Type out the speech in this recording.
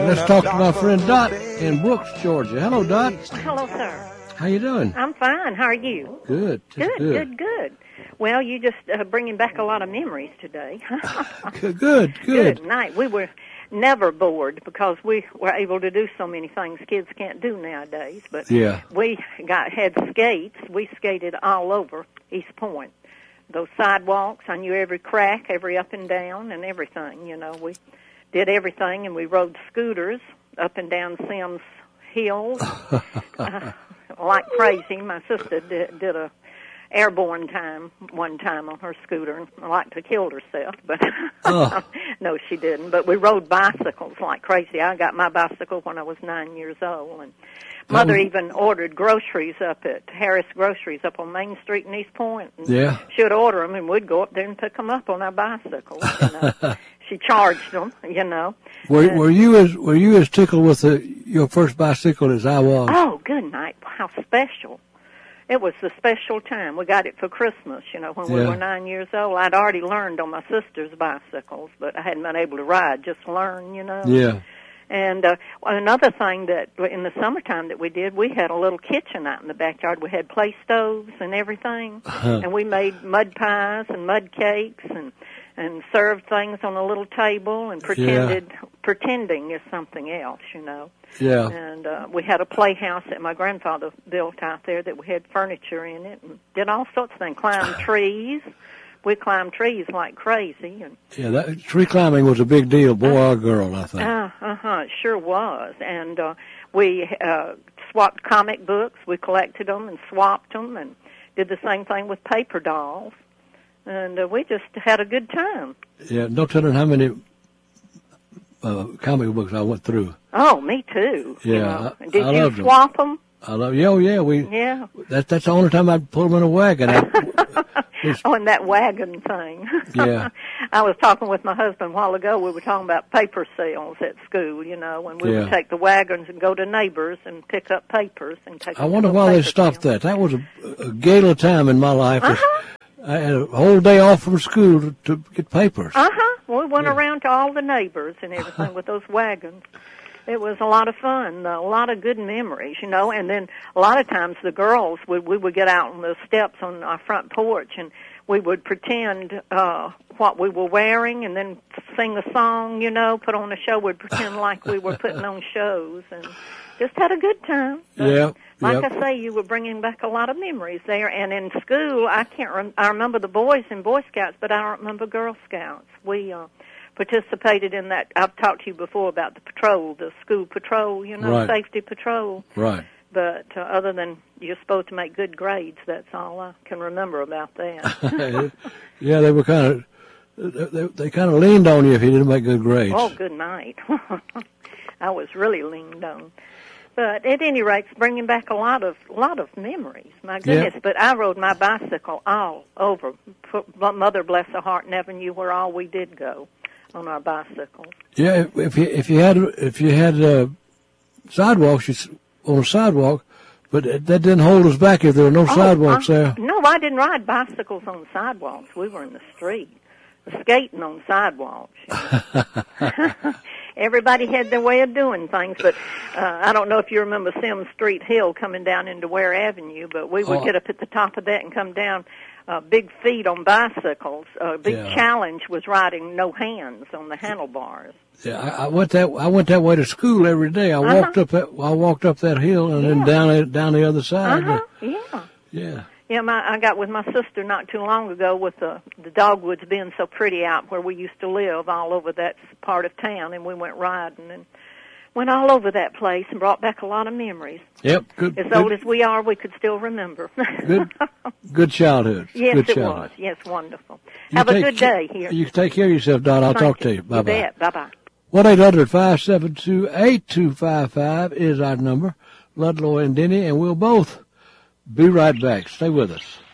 let's talk to my friend Dot in Brooks, Georgia. Hello, Dot. Hello, sir. How you doing? I'm fine. How are you? Good. Good. Well, you just bringing back a lot of memories today. Good night. We were never bored because we were able to do so many things kids can't do nowadays. But yeah, we had skates. We skated all over East Point. Those sidewalks, I knew every crack, every up and down, and everything. You know, we did everything, and we rode scooters up and down Sims Hills like crazy. My sister did a airborne time one time on her scooter and like to killed herself, but no, she didn't. But we rode bicycles like crazy. I got my bicycle when I was 9 years old, and Mother even ordered groceries up at Harris Groceries up on Main Street in East Point. And yeah, she'd order them, and we'd go up there and pick them up on our bicycles. You know. She charged them, you know. Were you as tickled with your first bicycle as I was? Oh, good night! How special! It was a special time. We got it for Christmas, you know, when we were 9 years old. I'd already learned on my sister's bicycles, but I hadn't been able to ride, just learn, you know. Yeah. And another thing that in the summertime that we did, we had a little kitchen out in the backyard. We had play stoves and everything, and we made mud pies and mud cakes and served things on a little table and pretending is something else, you know. Yeah. And we had a playhouse that my grandfather built out there that we had furniture in it and did all sorts of things. Climbed trees. We climbed trees like crazy. And that tree climbing was a big deal, boy or girl, I think. It sure was. And we swapped comic books. We collected them and swapped them and did the same thing with paper dolls. And we just had a good time. Yeah, no telling how many comic books I went through. Oh, me too. Yeah, you know. I Did you swap them? I love you. Oh, yeah. That's the only time I'd pull them in a wagon. And that wagon thing. Yeah. I was talking with my husband a while ago. We were talking about paper sales at school, you know, when we would take the wagons and go to neighbors and pick up papers and take. I wonder why they stopped that. That was a gala time in my life. I had a whole day off from school to get papers. We went around to all the neighbors and everything with those wagons. It was a lot of fun, a lot of good memories, you know. And then a lot of times the girls, we would get out on the steps on our front porch and we would pretend what we were wearing and then sing a song, you know, put on a show. We'd pretend like we were putting on shows and just had a good time. Yeah. Like I say, you were bringing back a lot of memories there. And in school, I remember the boys in Boy Scouts, but I don't remember Girl Scouts. We participated in that. I've talked to you before about the patrol, the school patrol, you know, safety patrol. Right. But other than you're supposed to make good grades, that's all I can remember about that. Yeah, they were they kind of leaned on you if you didn't make good grades. Oh, good night. I was really leaned on. But at any rate, it's bringing back a lot of memories. My goodness! Yep. But I rode my bicycle all over. Mother, bless her heart, never knew where all we did go on our bicycles. Yeah, if you had sidewalks on a sidewalk, but that didn't hold us back if there were no sidewalks there. No, I didn't ride bicycles on the sidewalks. We were in the street, skating on sidewalks. Everybody had their way of doing things, but I don't know if you remember Sims Street Hill coming down into Ware Avenue, but we would get up at the top of that and come down big feet on bicycles. A big challenge was riding no hands on the handlebars. Yeah, I went that way to school every day. I walked up that hill and then down the other side. Yeah. Yeah, I got with my sister not too long ago with the dogwoods being so pretty out where we used to live all over that part of town, and we went riding and went all over that place and brought back a lot of memories. Yep, good. As old as we are, we could still remember. Good childhood. Yes, good it childhood. was. Yes, wonderful. Have a good day here. You take care of yourself, Dot. I'll talk to you. Bye-bye. You bet. Bye-bye. 1-800-572-8255 is our number. Ludlow and Denny, and we'll both be right back. Stay with us.